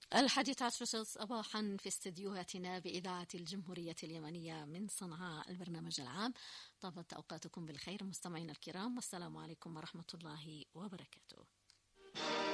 الحادية عشر صباحا في استديوهاتنا بإذاعة الجمهورية اليمنية من صنعاء، البرنامج العام. طابت أوقاتكم بالخير مستمعينا الكرام، والسلام عليكم ورحمة الله وبركاته.